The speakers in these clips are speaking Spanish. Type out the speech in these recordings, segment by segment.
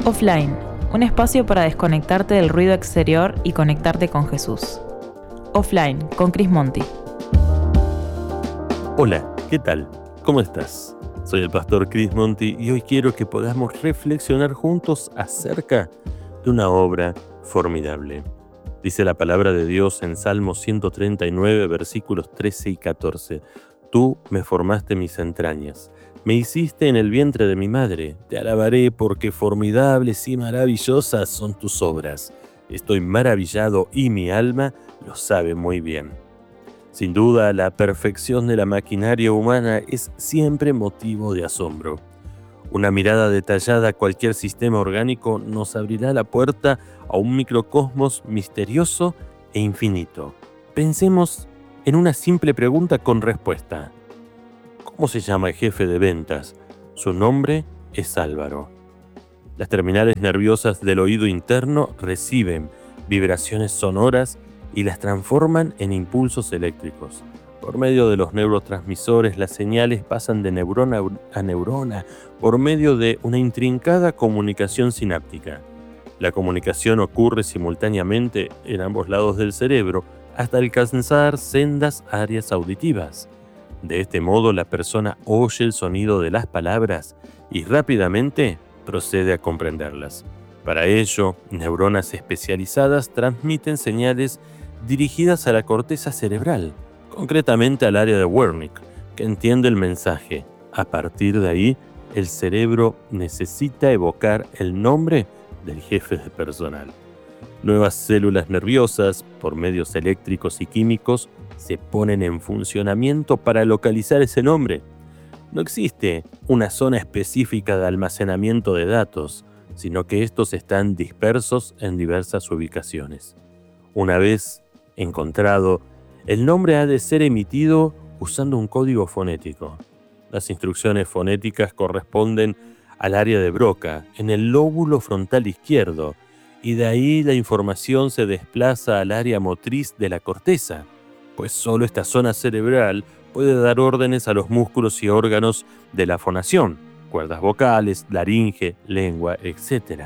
Offline, un espacio para desconectarte del ruido exterior y conectarte con Jesús. Offline, con Chris Monti. Hola, ¿qué tal? ¿Cómo estás? Soy el pastor Chris Monti y hoy quiero que podamos reflexionar juntos acerca de una obra formidable. Dice la palabra de Dios en Salmo 139, versículos 13 y 14. Tú me formaste mis entrañas, me hiciste en el vientre de mi madre. Te alabaré porque formidables y maravillosas son tus obras. Estoy maravillado y mi alma lo sabe muy bien. Sin duda, la perfección de la maquinaria humana es siempre motivo de asombro. Una mirada detallada a cualquier sistema orgánico nos abrirá la puerta a un microcosmos misterioso e infinito. Pensemos en una simple pregunta con respuesta. ¿Cómo se llama el jefe de ventas? Su nombre es Álvaro. Las terminales nerviosas del oído interno reciben vibraciones sonoras y las transforman en impulsos eléctricos. Por medio de los neurotransmisores, las señales pasan de neurona a neurona por medio de una intrincada comunicación sináptica. La comunicación ocurre simultáneamente en ambos lados del cerebro hasta alcanzar sendas áreas auditivas. De este modo, la persona oye el sonido de las palabras y rápidamente procede a comprenderlas. Para ello, neuronas especializadas transmiten señales dirigidas a la corteza cerebral, concretamente al área de Wernicke, que entiende el mensaje. A partir de ahí, el cerebro necesita evocar el nombre del jefe de personal. Nuevas células nerviosas, por medios eléctricos y químicos, se ponen en funcionamiento para localizar ese nombre. No existe una zona específica de almacenamiento de datos, sino que estos están dispersos en diversas ubicaciones. Una vez encontrado, el nombre ha de ser emitido usando un código fonético. Las instrucciones fonéticas corresponden al área de Broca, en el lóbulo frontal izquierdo, y de ahí la información se desplaza al área motriz de la corteza, pues solo esta zona cerebral puede dar órdenes a los músculos y órganos de la fonación, cuerdas vocales, laringe, lengua, etc.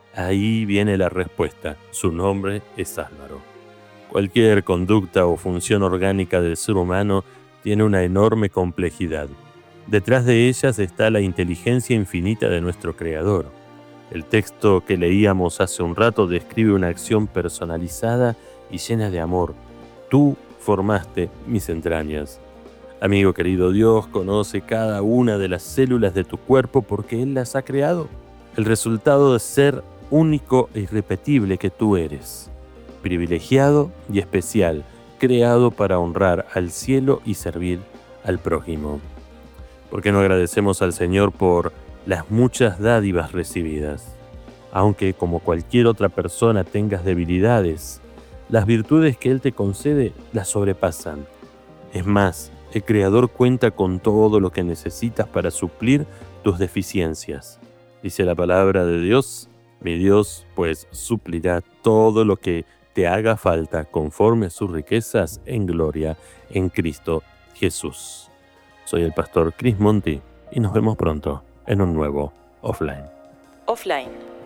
Ahí viene la respuesta. Su nombre es Álvaro. Cualquier conducta o función orgánica del ser humano tiene una enorme complejidad. Detrás de ellas está la inteligencia infinita de nuestro Creador. El texto que leíamos hace un rato describe una acción personalizada y llena de amor. Tú formaste mis entrañas. Amigo querido, Dios conoce cada una de las células de tu cuerpo porque Él las ha creado. El resultado de ser único e irrepetible que tú eres. Privilegiado y especial, creado para honrar al cielo y servir al prójimo. ¿Por qué no agradecemos al Señor por las muchas dádivas recibidas? Aunque como cualquier otra persona tengas debilidades, las virtudes que Él te concede las sobrepasan. Es más, el Creador cuenta con todo lo que necesitas para suplir tus deficiencias. Dice la palabra de Dios, mi Dios pues suplirá todo lo que te haga falta conforme a sus riquezas en gloria en Cristo Jesús. Soy el pastor Chris Monti y nos vemos pronto en un nuevo Offline. Offline.